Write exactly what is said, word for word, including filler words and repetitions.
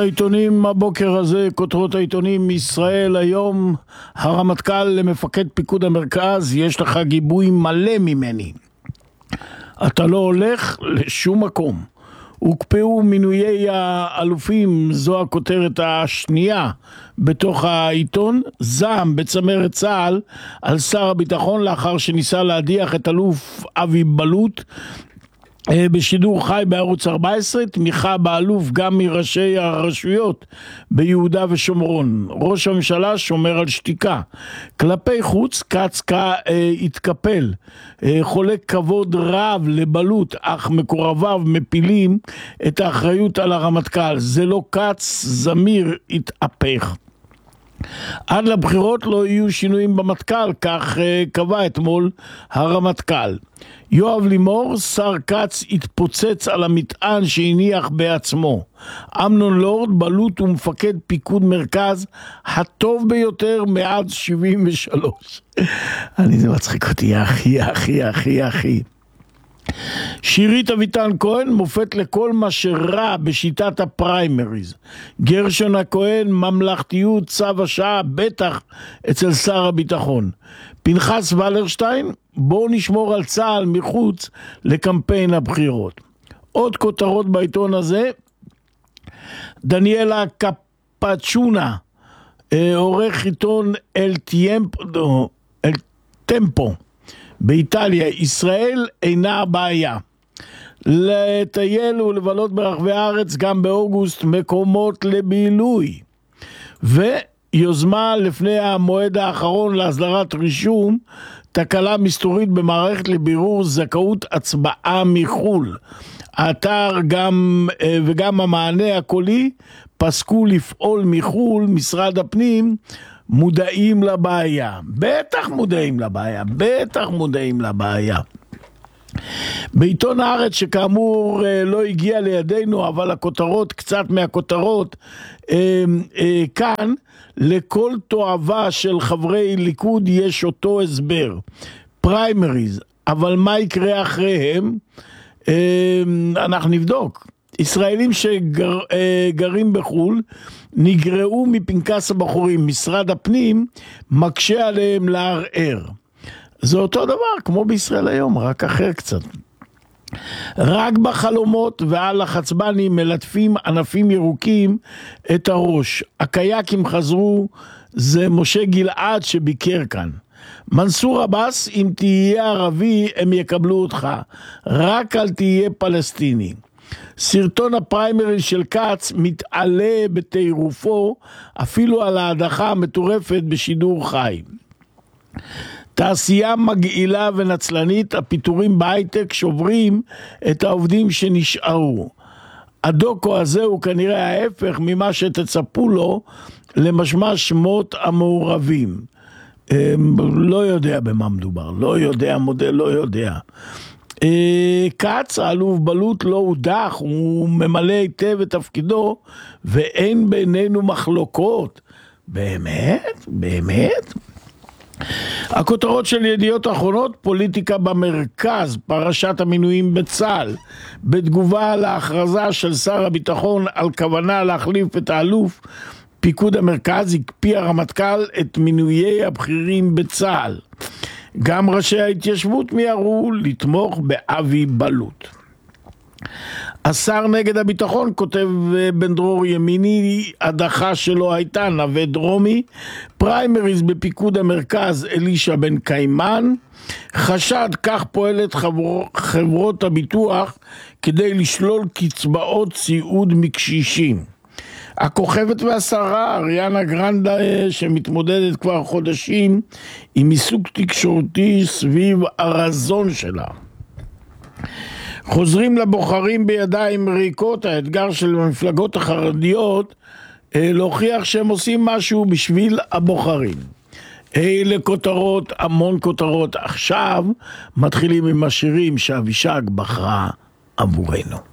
העיתונים הבוקר הזה, כותרות העיתונים: ישראל היום, הרמטכ"ל למפקד פיקוד המרכז, יש לך גיבוי מלא ממני, אתה לא הולך לשום מקום. הוקפאו מינויי האלופים, זו הכותרת השנייה בתוך העיתון. זעם בצמרת צה"ל על שר הביטחון לאחר שניסה להדיח את אלוף אבי בלוט בשידור חי בערוץ ארבע עשרה. תמיכה באלוף גם מראשי הרשויות ביהודה ושומרון. ראש הממשלה שומר על שתיקה. כלפי חוץ כץ התקפל, חולק כבוד רב לבלוט, אך מקורביו מפילים את האחריות על הרמטכ"ל. זה לא כץ, זמיר התהפך. עד לבחירות לא יהיו שינויים במטכ"ל, כך קבע אתמול הרמטכ"ל. יואב לימור, שר כץ התפוצץ על המטען שהניח בעצמו. אמנון לורד, בלוט ומפקד פיקוד מרכז הטוב ביותר מאז שבעים ושלוש. אני, זה מצחיק אותי, אחי, אחי, אחי, אחי. שירית אביטן כהן, מופת לכל מה שרע בשיטת הפריימריז. גרשון הכהן, ממלכתיות צו השעה, בטח אצל שר הביטחון. פנחס ולרשטיין, בואו נשמור על צה"ל מחוץ לקמפיין הבחירות. עוד כותרות בעיתון הזה: דניאלה קפצ'ונה, עורך עיתון אל טיימפו, אל טמפו באיטליה, ישראל אינה הבעיה. לטייל ולבלות ברחבי הארץ גם באוגוסט, מקומות לבילוי. ויוזמה לפני המועד האחרון להסדרת רישום, תקלה מסתורית במערכת לבירור זכאות הצבעה מחול. האתר גם וגם המענה הקולי פסקו לפעול מחול. משרד הפנים מודעים לבעיה. בטח מודעים לבעיה, בטח מודעים לבעיה. בעיתון הארץ, שכאמור לא הגיע לידינו, אבל הכותרות, קצת מהכותרות אה, אה, כאן, לכל תועבה של חברי ליכוד יש אותו הסבר. פריימריז, אבל מה יקרה אחריהם? אה, אנחנו נבדוק. ישראלים שגרים בחול נגרעו מפנקס הבחורים. משרד הפנים מקשה עליהם לערער. זה אותו דבר כמו בישראל היום, רק אחר קצת. רק בחלומות ועל החצבנים מלטפים ענפים ירוקים את הראש. הקייקים חזרו, זה משה גלעד שביקר כאן. מנסור עבאס, אם תהיה ערבי הם יקבלו אותך, רק אל תהיה פלסטיני. סרטון הפריימרי של כץ מתעלה בתירופו אפילו על ההדחה המטורפת בשידור חי. תעשייה מגעילה ונצלנית, הפיטורים בהייטק שוברים את העובדים שנשארו. הדוקו הזה הוא כנראה ההפך ממה שתצפו לו, למשמע שמות המעורבים. לא יודע במה מדובר, לא יודע, מודל לא יודע. כץ, האלוף בלוט, לא הודח, הוא ממלא היטב את תפקידו ואין בינינו מחלוקות. באמת? באמת? הכותרות של ידיעות אחרונות: פוליטיקה במרכז, פרשת המינויים בצה"ל. בתגובה להכרזה של שר הביטחון על כוונה להחליף את האלוף פיקוד המרכז, הקפיא הרמטכ"ל את מינויי הבכירים בצה"ל. גם ראשי ההתיישבות מיהרו לתמוך באבי בלוט. השר נגד הביטחון, כותב בן דרור ימיני, הדחה שלו הייתה נווה דרומי. פריימריז בפיקוד המרכז, אלישע בן קיימן. חשד, כך פועלת חבר... חברות הביטוח כדי לשלול קצבאות סיעוד מקשישים. הכוכבת והשרה אריאנה גרנדה, שמתמודדת כבר חודשים עם עיסוק תקשורתי סביב הרזון שלה. חוזרים לבוחרים בידיים ריקות. האתגר של המפלגות החרדיות להוכיח שהם עושים משהו בשביל הבוחרים. אלה כותרות, המון כותרות. עכשיו מתחילים עם השירים שאבישג בחרה עבורנו.